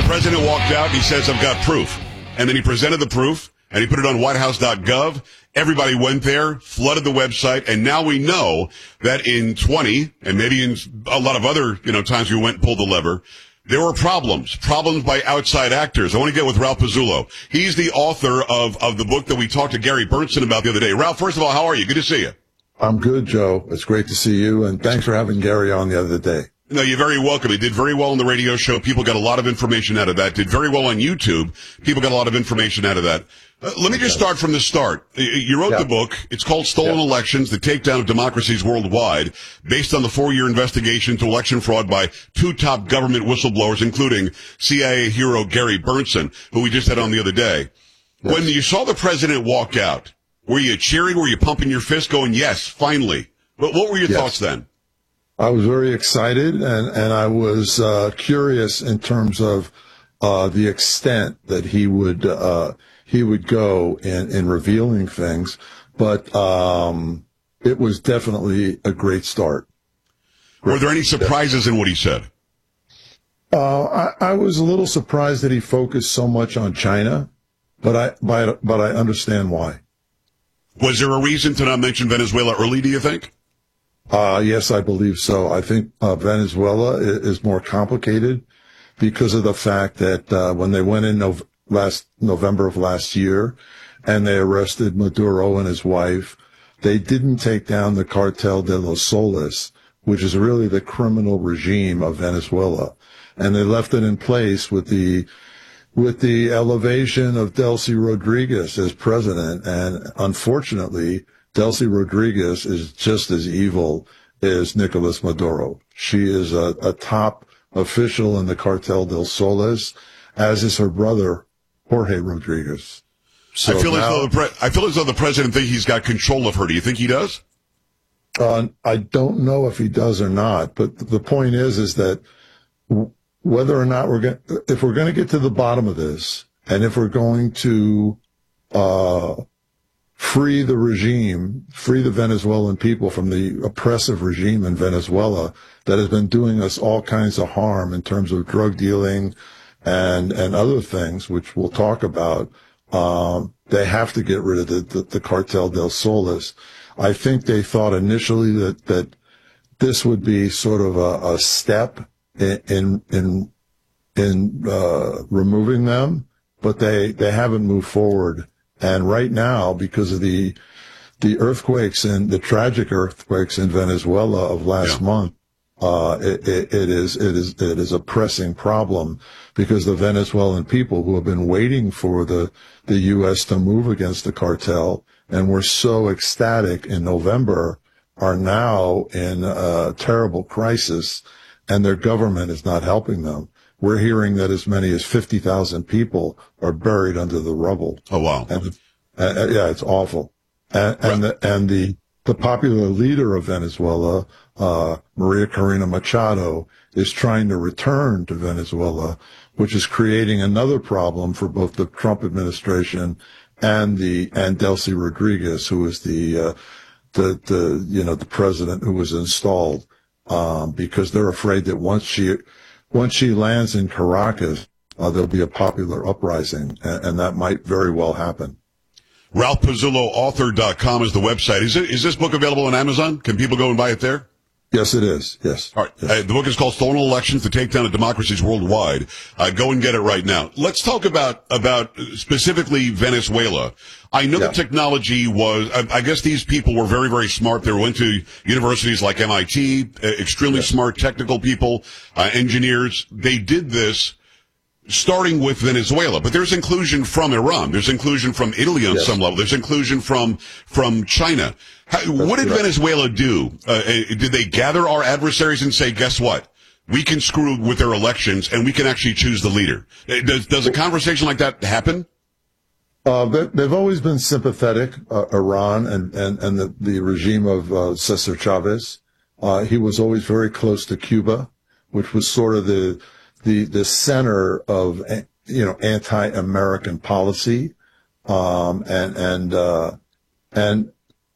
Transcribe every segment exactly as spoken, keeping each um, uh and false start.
president walked out and he says, I've got proof. And then he presented the proof and he put it on white house dot gov. Everybody went there, flooded the website, and now we know that in twenty, and maybe in a lot of other, you know, times we went and pulled the lever, there were problems, problems by outside actors. I want to get with Ralph Pizzullo. He's the author of, of the book that we talked to Gary Bernstein about the other day. Ralph, first of all, how are you? Good to see you. I'm good, Joe. It's great to see you, and thanks for having Gary on the other day. No, you're very welcome. He did very well on the radio show. People got a lot of information out of that. Did very well on YouTube. People got a lot of information out of that. Uh, let me just start from the start. You wrote yeah. the book. It's called Stolen yeah. Elections, The Takedown of Democracies Worldwide, based on the four-year investigation into election fraud by two top government whistleblowers, including C I A hero Gary Bernstein, who we just had on the other day. Yes. When you saw the president walk out, were you cheering? Were you pumping your fist going, yes, finally? But what were your yes. thoughts then? I was very excited, and, and I was uh, curious in terms of uh, the extent that he would uh, he would go in, in revealing things. But um, it was definitely a great start. Were there any surprises in what he said? Uh, I, I was a little surprised that he focused so much on China, but I but, but I understand why. Was there a reason to not mention Venezuela early, do you think? Uh, yes, I believe so. I think uh, Venezuela is, is more complicated because of the fact that uh, when they went in Nov- last November of last year and they arrested Maduro and his wife, they didn't take down the Cartel de los Soles, which is really the criminal regime of Venezuela. And they left it in place with the with the elevation of Delcy Rodriguez as president. And unfortunately, Delcy Rodriguez is just as evil as Nicolas Maduro. She is a, a top official in the Cartel del Soles, as is her brother, Jorge Rodriguez. So I feel now, as though the pre- I feel as though the president thinks he's got control of her. Do you think he does? Uh, I don't know if he does or not, but the point is, is that whether or not we're going, if we're going to get to the bottom of this, and if we're going to, uh, free the regime, free the Venezuelan people from the oppressive regime in Venezuela that has been doing us all kinds of harm in terms of drug dealing and, and other things, which we'll talk about. Um, they have to get rid of the, the, the Cartel del Soles. I think they thought initially that, that this would be sort of a, a step in, in, in, in uh, removing them, but they, they haven't moved forward. And right now, because of the the earthquakes and the tragic earthquakes in Venezuela of last yeah. month, uh, it, it, it is it is it is a pressing problem because the Venezuelan people who have been waiting for the the U S to move against the cartel and were so ecstatic in November are now in a terrible crisis, and their government is not helping them. We're hearing that as many as fifty thousand people are buried under the rubble. Oh, wow. And, uh, yeah, it's awful. And, and, the, and the, the popular leader of Venezuela, uh, Maria Corina Machado, is trying to return to Venezuela, which is creating another problem for both the Trump administration and the, and Delcy Rodriguez, who is the, uh, the, the, you know, the president who was installed, um, because they're afraid that once she, Once she lands in Caracas, uh, there'll be a popular uprising, and, and that might very well happen. Ralph Pizzullo Author dot com is the website. Is it, is this book available on Amazon? Can people go and buy it there? Yes, it is. Yes. All right. Yes. Uh, the book is called Stolen Elections, The Takedown of Democracies Worldwide. Uh, go and get it right now. Let's talk about, about specifically Venezuela. I know yeah. the technology was, I, I guess these people were very, very smart. They went to universities like M I T, uh, extremely yeah. smart technical people, uh, engineers. They did this starting with Venezuela, but there's inclusion from Iran. There's inclusion from Italy on yes. some level. There's inclusion from, from China. How, what did right. Venezuela do? Uh, did they gather our adversaries and say, guess what? We can screw with their elections and we can actually choose the leader. Does, does a conversation like that happen? Uh, they've always been sympathetic, uh, Iran and, and, and the, the regime of, uh, Cesar Chavez. Uh, he was always very close to Cuba, which was sort of the, the, the center of, you know, anti-American policy. Um, and, and, uh, and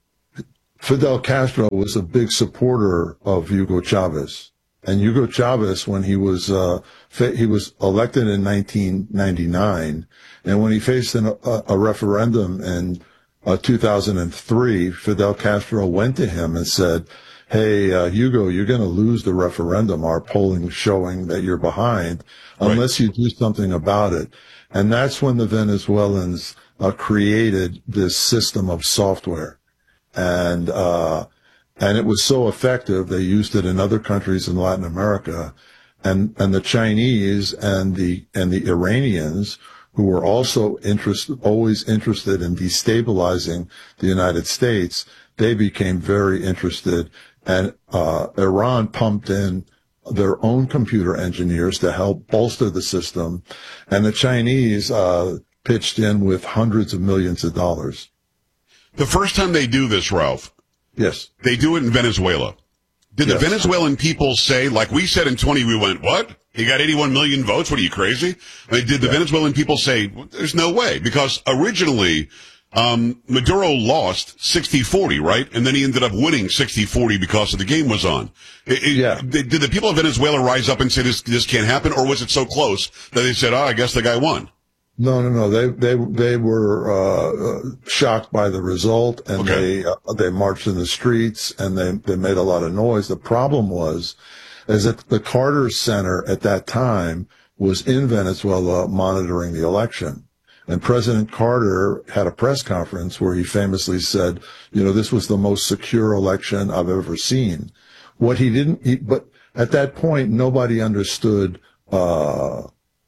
Fidel Castro was a big supporter of Hugo Chavez. And Hugo Chavez, when he was, uh, he was elected in nineteen ninety-nine, and when he faced an, a, a referendum in uh, two thousand three, Fidel Castro went to him and said, hey, uh, Hugo, you're going to lose the referendum. Our polling is showing that you're behind unless right. you do something about it. And that's when the Venezuelans uh, created this system of software. And, uh, and it was so effective, they used it in other countries in Latin America. And, and the Chinese and the, and the Iranians, who were also interested, always interested in destabilizing the United States, they became very interested. And, uh, Iran pumped in their own computer engineers to help bolster the system. And the Chinese, uh, pitched in with hundreds of millions of dollars. The first time they do this, Ralph. Yes. They do it in Venezuela. Did yes. the Venezuelan people say, like we said in twenty, we went, what? He got eighty-one million votes? What are you, crazy? I mean, did the yeah. Venezuelan people say, there's no way? Because originally, um, Maduro lost sixty forty, right? And then he ended up winning sixty forty because of the game was on. It, it, yeah. Did the people of Venezuela rise up and say this, this can't happen? Or was it so close that they said, oh, I guess the guy won? No, no, no. They, they, they were, uh, shocked by the result, and okay. they, uh, they marched in the streets, and they, they made a lot of noise. The problem was, is that the Carter Center at that time was in Venezuela monitoring the election. And President Carter had a press conference where he famously said, you know, this was the most secure election I've ever seen. What he didn't, he, but at that point, nobody understood, uh,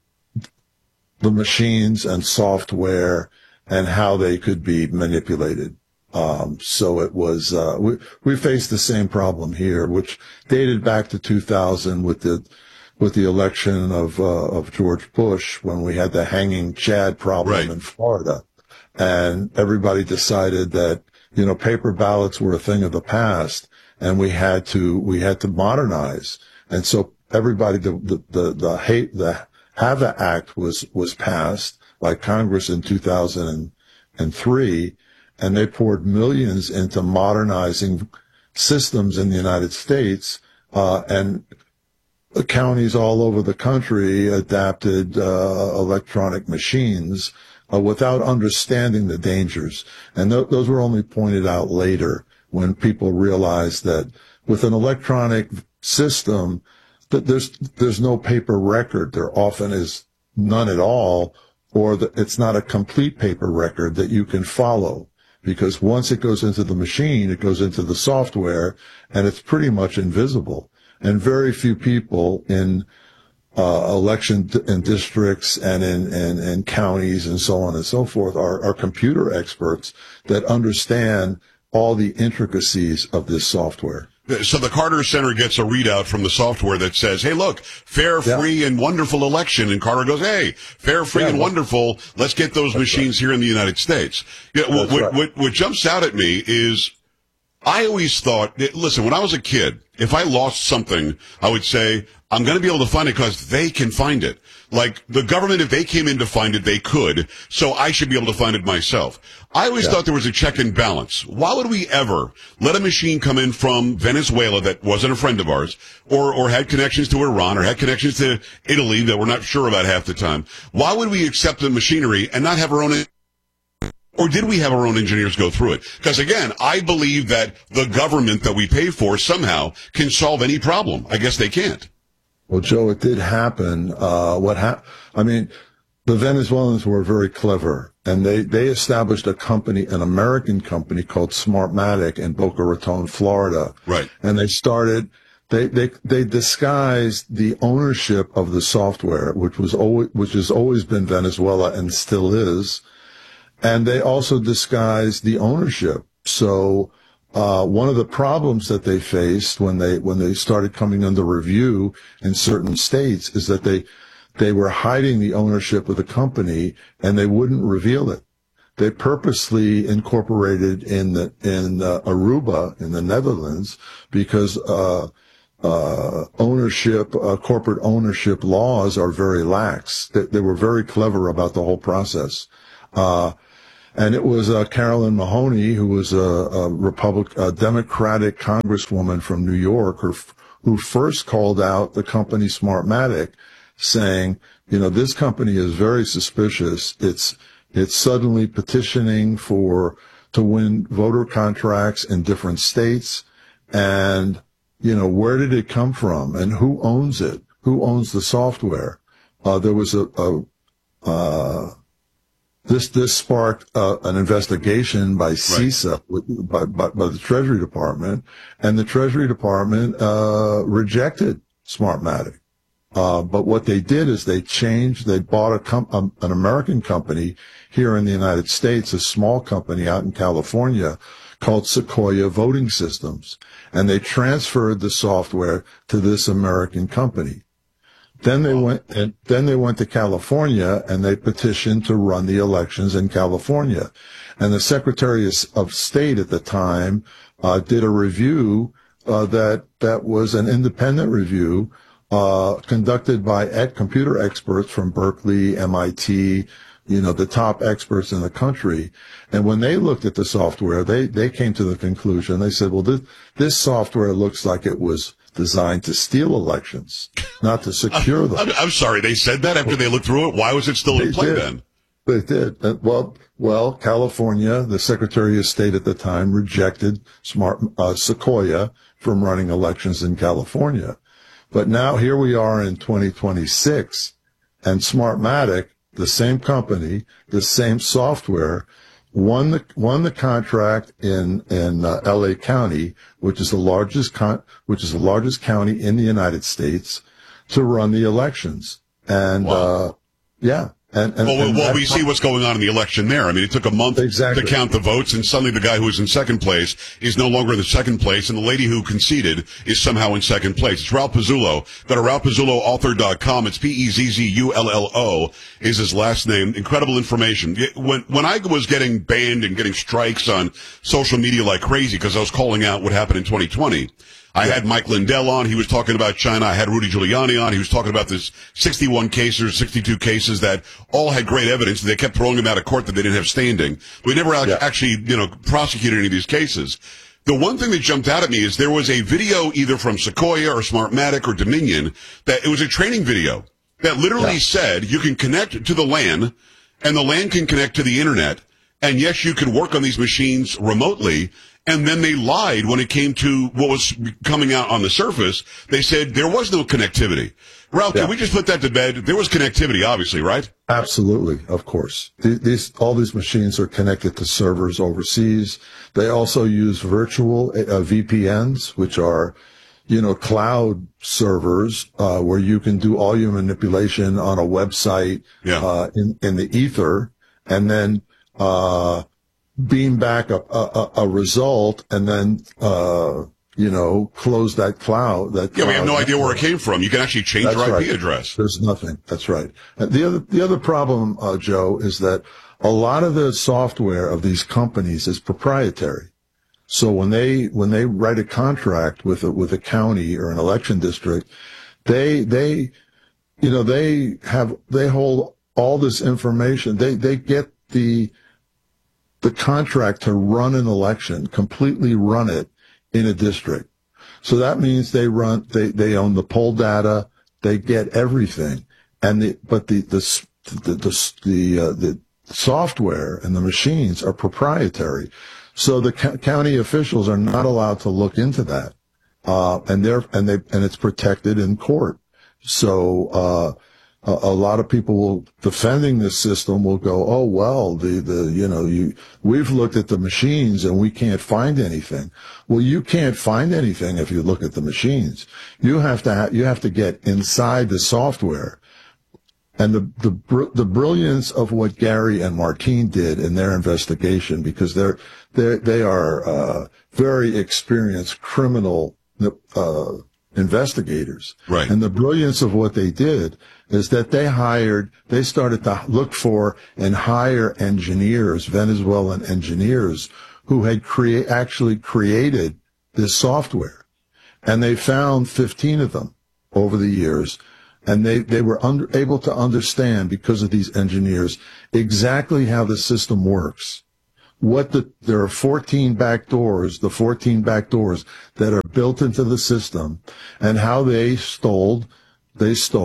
the machines and software and how they could be manipulated. Um, so it was, uh, we, we faced the same problem here, which dated back to two thousand with the, with the election of, uh, of George Bush, when we had the hanging Chad problem right. in Florida. And everybody decided that, you know, paper ballots were a thing of the past, and we had to, we had to modernize. And so everybody, the, the, the, the hate, the, HAVA Act was, was passed by Congress in two thousand three, and they poured millions into modernizing systems in the United States, uh, and the counties all over the country adapted, uh, electronic machines, uh, without understanding the dangers. And th- those were only pointed out later when people realized that with an electronic system, that there's there's no paper record. There often is none at all, or the, it's not a complete paper record that you can follow, because once it goes into the machine, it goes into the software, and it's pretty much invisible. And very few people in uh, election d- in districts and in, in, in counties and so on and so forth are, are computer experts that understand all the intricacies of this software. So the Carter Center gets a readout from the software that says, hey, look, fair, yeah. free, and wonderful election. And Carter goes, hey, fair, free, yeah, and well, wonderful. Let's get those machines right. here in the United States. Yeah, what, right. what, what jumps out at me is I always thought, listen, when I was a kid, if I lost something, I would say, I'm going to be able to find it because they can find it. Like the government, if they came in to find it, they could. So I should be able to find it myself. I always yeah. thought there was a check and balance. Why would we ever let a machine come in from Venezuela that wasn't a friend of ours, or, or had connections to Iran, or had connections to Italy that we're not sure about half the time? Why would we accept the machinery and not have our own? Or did we have our own engineers go through it? Because again, I believe that the government that we pay for somehow can solve any problem. I guess they can't. Well, Joe, it did happen. Uh, what hap- I mean, the Venezuelans were very clever, and they, they established a company, an American company called Smartmatic in Boca Raton, Florida. Right. And they started, they, they, they disguised the ownership of the software, which was always, which has always been Venezuela and still is. And they also disguised the ownership. So, Uh, one of the problems that they faced when they, when they started coming under review in certain states is that they, they were hiding the ownership of the company, and they wouldn't reveal it. They purposely incorporated in the, in uh, Aruba in the Netherlands because, uh, uh, ownership, uh, corporate ownership laws are very lax. They, they were very clever about the whole process. Uh, And it was uh, Carolyn Mahoney, who was a, a Republic, a Democratic congresswoman from New York, who, who first called out the company Smartmatic, saying, you know, this company is very suspicious. It's, it's suddenly petitioning for, to win voter contracts in different states. And, you know, where did it come from and who owns it? Who owns the software? Uh, there was a, a, uh, This this sparked uh, an investigation by CISA, right. by, by by the Treasury Department, and the Treasury Department uh, rejected Smartmatic. Uh, but what they did is they changed. They bought a com- um, an American company here in the United States, a small company out in California called Sequoia Voting Systems, and they transferred the software to this American company. Then they went, and then they went to California and they petitioned to run the elections in California. And the Secretary of State at the time, uh, did a review, uh, that, that was an independent review, uh, conducted by ec- computer experts from Berkeley, M I T, you know, the top experts in the country. And when they looked at the software, they, they came to the conclusion, they said, well, this, this software looks like it was designed to steal elections, not to secure them. I'm, I'm sorry, they said that after they looked through it? Why was it still in play did. then? They did. Uh, well, well, California, the Secretary of State at the time rejected Smart uh, Sequoia from running elections in California. But now here we are in twenty twenty-six, and Smartmatic, the same company, the same software, won the won the contract in in uh, L A County, which is the largest con- which is the largest county in the United States, to run the elections. And wow. uh yeah, and, and, well, and well we see what's going on in the election there. I mean, it took a month exactly. to count the votes, and suddenly the guy who was in second place is no longer in the second place, and the lady who conceded is somehow in second place. It's Ralph Pizzullo. Go to ralph pizzullo author dot com. It's P E Z Z U L L O is his last name. Incredible information. When when I was getting banned and getting strikes on social media like crazy because I was calling out what happened in twenty twenty, I had Mike Lindell on. He was talking about China. I had Rudy Giuliani on. He was talking about this sixty-one cases, sixty-two cases that all had great evidence. They kept throwing them out of court that they didn't have standing. We never yeah. actually, you know, prosecuted any of these cases. The one thing that jumped out at me is there was a video either from Sequoia or Smartmatic or Dominion that it was a training video that literally yeah. said you can connect to the LAN and the LAN can connect to the internet. And yes, you can work on these machines remotely. And then they lied when it came to what was coming out on the surface. They said there was no connectivity. Ralph, yeah. can we just put that to bed? There was connectivity, obviously, right? Absolutely, of course. These, all these machines are connected to servers overseas. They also use virtual uh, V P Ns, which are, you know, cloud servers, uh, where you can do all your manipulation on a website, yeah. uh, in, in the ether, and then, uh, beam back a, a, a result and then, uh, you know, close that cloud. That yeah, cloud we have no network. idea where it came from. You can actually change That's your I P right. address. There's nothing. That's right. And the other, the other problem, uh, Joe, is that a lot of the software of these companies is proprietary. So when they, when they write a contract with a, with a county or an election district, they, they, you know, they have, they hold all this information. They, they get the, the contract to run an election, completely run it in a district. So that means they run, they, they own the poll data, they get everything. And the, but the, the, the, the, the, uh, the software and the machines are proprietary. So the co- county officials are not allowed to look into that. Uh, and they're, and they, and it's protected in court. So, uh, A, a lot of people will, defending this system will go, oh, well, the, the, you know, you, we've looked at the machines and we can't find anything. Well, you can't find anything if you look at the machines. You have to, ha- you have to get inside the software. And the, the, br- the brilliance of what Gary and Martine did in their investigation, because they're, they're, they are, uh, very experienced criminal, uh, investigators. Right. And the brilliance of what they did is that they hired, they started to look for and hire engineers, Venezuelan engineers, who had create, actually created this software. And they found fifteen of them over the years. And they, they were under, able to understand, because of these engineers, exactly how the system works. What the, there are fourteen back doors, the fourteen back doors that are built into the system, and how they stole, they stole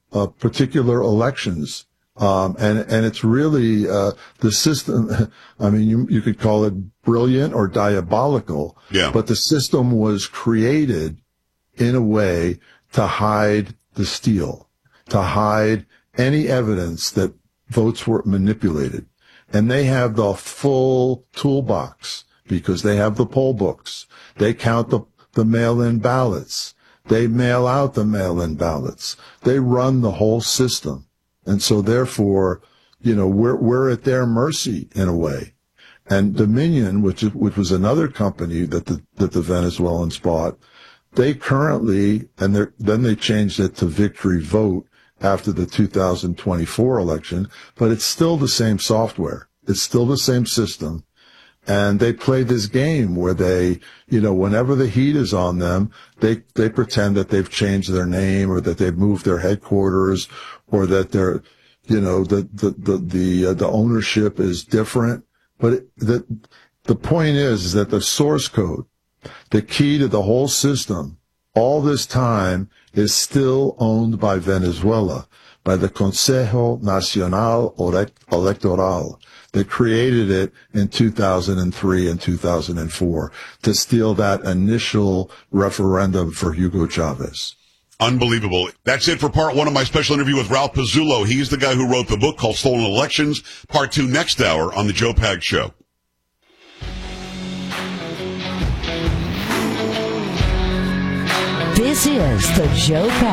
uh, particular elections. Um, and, and it's really, uh, the system, I mean, you, you could call it brilliant or diabolical, yeah. but the system was created in a way to hide the steal, to hide any evidence that votes were manipulated. And they have the full toolbox because they have the poll books. They count the, the mail-in ballots. They mail out the mail-in ballots. They run the whole system. And so therefore, you know, we're, we're at their mercy in a way. And Dominion, which, which was another company that the, that the Venezuelans bought, they currently, and then they changed it to Victory Vote after the two thousand twenty-four election, but it's still the same software. It's still the same system. And they play this game where they, you know, whenever the heat is on them, they, they pretend that they've changed their name or that they've moved their headquarters or that they're, you know, the, the, the, the, uh, the ownership is different. But it, the, the point is, is that the source code, the key to the whole system, all this time is still owned by Venezuela, by the Consejo Nacional Electoral. They created it in two thousand three and two thousand four to steal that initial referendum for Hugo Chavez. Unbelievable. That's it for part one of my special interview with Ralph Pizzullo. He's the guy who wrote the book called Stolen Elections. Part two next hour on The Joe Pags Show. This is The Joe Pags